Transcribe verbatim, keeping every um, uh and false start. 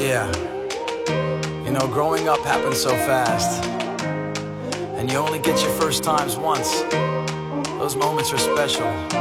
Yeah, you know, growing up happens so fast, and you only get your first times once. Those moments are special.